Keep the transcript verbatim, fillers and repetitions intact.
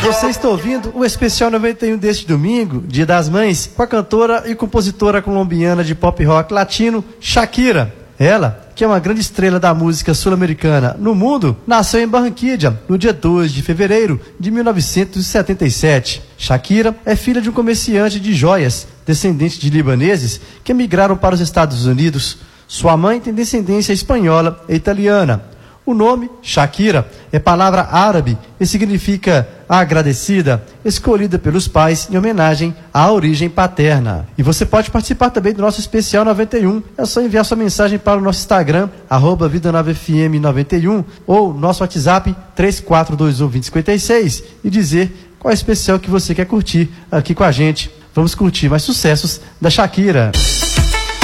Você está ouvindo o Especial noventa e um deste domingo, Dia das Mães, com a cantora e compositora colombiana de pop rock latino, Shakira. Ela, que é uma grande estrela da música sul-americana no mundo, nasceu em Barranquilla no dia dois de fevereiro de mil novecentos e setenta e sete. Shakira é filha de um comerciante de joias, descendente de libaneses que emigraram para os Estados Unidos. Sua mãe tem descendência espanhola e italiana. O nome, Shakira, é palavra árabe e significa agradecida, escolhida pelos pais em homenagem à origem paterna. E você pode participar também do nosso Especial noventa e um. É só enviar sua mensagem para o nosso Instagram, arroba Vida Nova F M noventa e um, ou nosso WhatsApp três quatro dois um, dois zero cinco seis e dizer qual é o especial que você quer curtir aqui com a gente. Vamos curtir mais sucessos da Shakira.